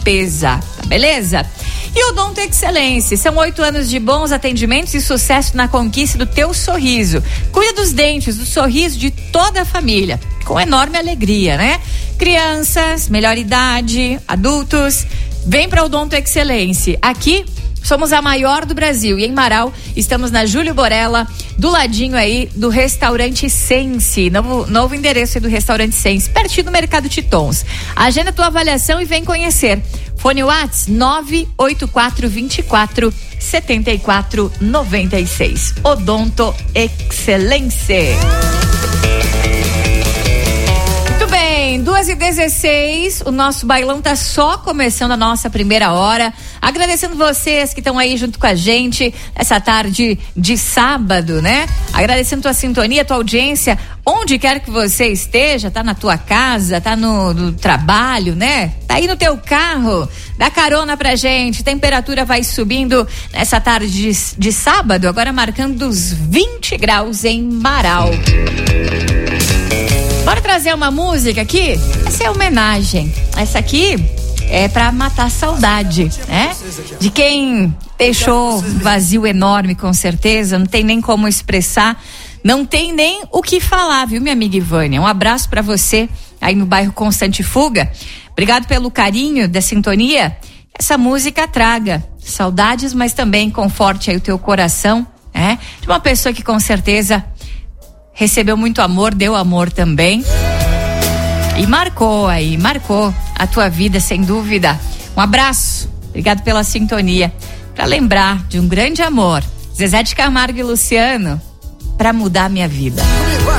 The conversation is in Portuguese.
limpeza, tá beleza? E Odonto Excelência, são 8 anos de bons atendimentos e sucesso na conquista do teu sorriso. Cuida dos dentes, do sorriso de toda a família, com enorme alegria, né? Crianças, melhor idade, adultos, vem pra Odonto Excelência. Aqui somos a maior do Brasil e em Marau estamos na Júlio Borella, do ladinho aí do restaurante Sense, novo endereço aí do restaurante Sense, pertinho do Mercado Titons. Agenda tua avaliação e vem conhecer. Fone Whats 984247496. Odonto Excelência. Muito bem, 2h16, o nosso bailão tá só começando a nossa primeira hora. Agradecendo vocês que estão aí junto com a gente essa tarde de sábado, né? Agradecendo tua sintonia, tua audiência, onde quer que você esteja, tá na tua casa, tá no trabalho, né? Tá aí no teu carro, dá carona pra gente, temperatura vai subindo nessa tarde de sábado, agora marcando os 20 graus em Marau. Bora trazer uma música aqui? Essa é homenagem. Essa aqui é pra matar a saudade, né? De quem deixou um vazio enorme, com certeza, não tem nem como expressar, não tem nem o que falar, viu, minha amiga Ivânia? Um abraço pra você aí no bairro Constante Fuga. Obrigado pelo carinho da sintonia. Essa música traga saudades, mas também conforte aí o teu coração, né? De uma pessoa que com certeza recebeu muito amor, deu amor também. E marcou a tua vida, sem dúvida. Um abraço, obrigado pela sintonia. Pra lembrar de um grande amor, Zezé de Camargo e Luciano, pra mudar minha vida.